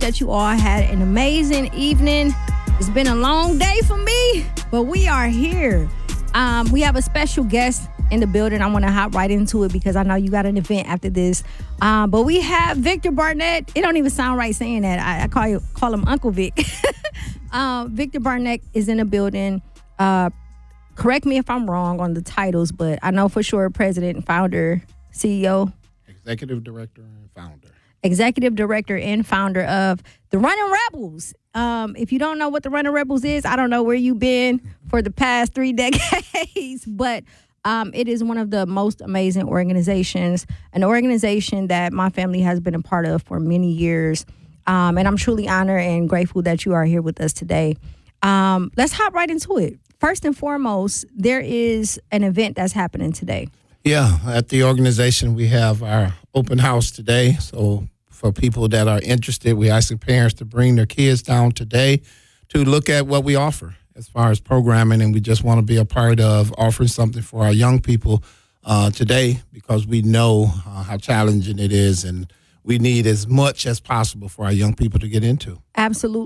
that you all had an amazing evening. It's been a long day for me, but we are here. We have a special guest in the building. I want to hop right into it because I know you got an event after this. But we have Victor Barnett. It don't even sound right saying that. I call him Uncle Vic. Victor Barnett is in the building. Correct me if I'm wrong on the titles, but I know for sure president, founder, CEO. Executive director and founder. Executive director and founder of the Running Rebels. If you don't know what the Running Rebels is, I don't know where you've been for the past 3 decades, but it is one of the most amazing organizations, an organization that my family has been a part of for many years. And I'm truly honored and grateful that you are here with us today. Let's hop right into it. First and foremost, there is an event that's happening today. Yeah, at the organization, we have our open house today. So for people that are interested, we're asking parents to bring their kids down today to look at what we offer as far as programming. And we just want to be a part of offering something for our young people today because we know how challenging it is and we need as much as possible for our young people to get into. Absolutely.